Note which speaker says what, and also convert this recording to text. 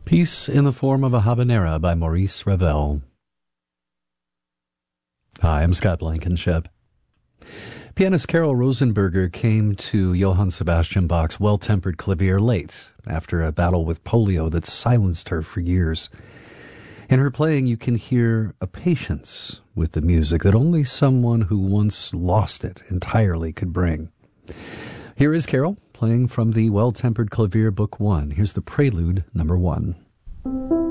Speaker 1: Peace in the Form of a Habanera by Maurice Ravel. Hi, I'm Scott Blankenship. Pianist Carol Rosenberger came to Johann Sebastian Bach's Well-Tempered Clavier late, after a battle with polio that silenced her for years. In her playing, you can hear a patience with the music that only someone who once lost it entirely could bring. Here is Carol, playing from the Well-Tempered Clavier Book 1. Here's the Prelude, number 1.